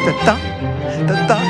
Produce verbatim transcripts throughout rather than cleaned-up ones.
ta, ta, ta.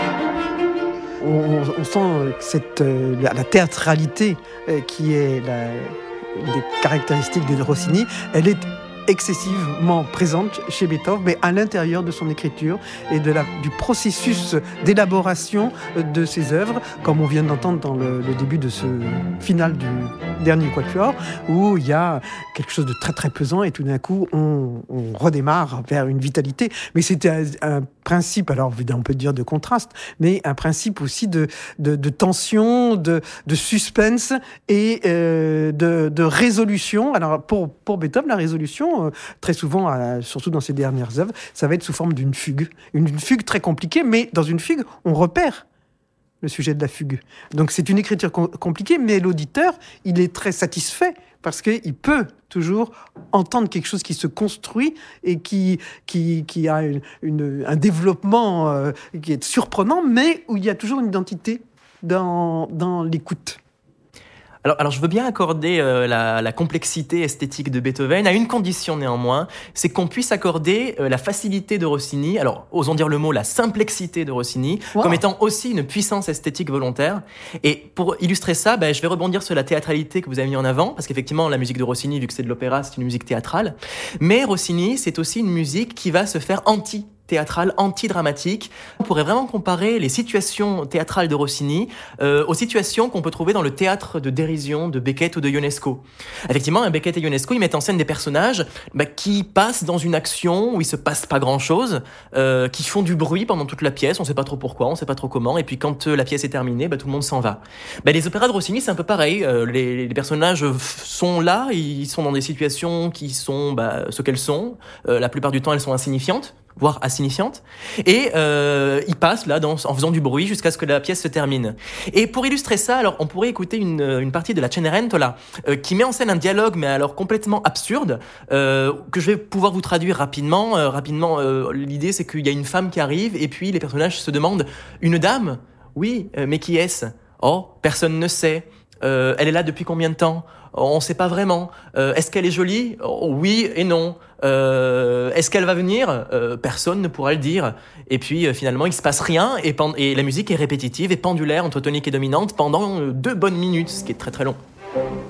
On, on sent que cette, euh, la, la théâtralité euh, qui est la, une des caractéristiques de Rossini, elle est excessivement présente chez Beethoven, mais à l'intérieur de son écriture et de la, du processus d'élaboration de ses œuvres, comme on vient d'entendre dans le, le début de ce final du dernier quatuor, où il y a quelque chose de très très pesant et tout d'un coup on, on redémarre vers une vitalité. Mais c'était un, un principe, alors on peut dire de contraste, mais un principe aussi de, de, de tension, de, de suspense et euh, de, de résolution. Alors pour, pour Beethoven, la résolution, très souvent, surtout dans ses dernières œuvres, ça va être sous forme d'une fugue. Une, une fugue très compliquée, mais dans une fugue, on repère le sujet de la fugue. Donc c'est une écriture com- compliquée, mais l'auditeur, il est très satisfait parce qu'il peut toujours entendre quelque chose qui se construit et qui, qui, qui a une, une, un développement euh, qui est surprenant, mais où il y a toujours une identité dans, dans l'écoute. Alors, alors, je veux bien accorder euh, la, la complexité esthétique de Beethoven, à une condition néanmoins, c'est qu'on puisse accorder euh, la facilité de Rossini, alors osons dire le mot, la simplexité de Rossini, wow. comme étant aussi une puissance esthétique volontaire. Et pour illustrer ça, ben, je vais rebondir sur la théâtralité que vous avez mis en avant, parce qu'effectivement, la musique de Rossini, vu que c'est de l'opéra, c'est une musique théâtrale. Mais Rossini, c'est aussi une musique qui va se faire anti théâtrale, anti-dramatique. On pourrait vraiment comparer les situations théâtrales de Rossini euh, aux situations qu'on peut trouver dans le théâtre de dérision de Beckett ou de Ionesco. Effectivement, Beckett et Ionesco, ils mettent en scène des personnages bah, qui passent dans une action où il se passe pas grand-chose, euh, qui font du bruit pendant toute la pièce, on sait pas trop pourquoi, on sait pas trop comment, et puis quand euh, la pièce est terminée, bah, tout le monde s'en va. Bah, les opéras de Rossini, c'est un peu pareil. Euh, les, les personnages sont là, ils sont dans des situations qui sont bah, ce qu'elles sont. Euh, la plupart du temps, elles sont insignifiantes, voire insignifiante, et euh, il passe là dans, en faisant du bruit jusqu'à ce que la pièce se termine. Et pour illustrer ça, alors on pourrait écouter une, une partie de la Cenerentola euh, qui met en scène un dialogue, mais alors complètement absurde, euh, que je vais pouvoir vous traduire rapidement. Euh, rapidement, euh, l'idée c'est qu'il y a une femme qui arrive, et puis les personnages se demandent « Une dame ? Oui, euh, mais qui est-ce ? Oh, personne ne sait. Euh, elle est là depuis combien de temps ? On ne sait pas vraiment. Euh, est-ce qu'elle est jolie ? Oh, oui et non. Euh, est-ce qu'elle va venir ? euh, Personne ne pourra le dire. Et puis euh, finalement, il se passe rien et, pend- et la musique est répétitive et pendulaire entre tonique et dominante pendant euh, deux bonnes minutes, ce qui est très très long.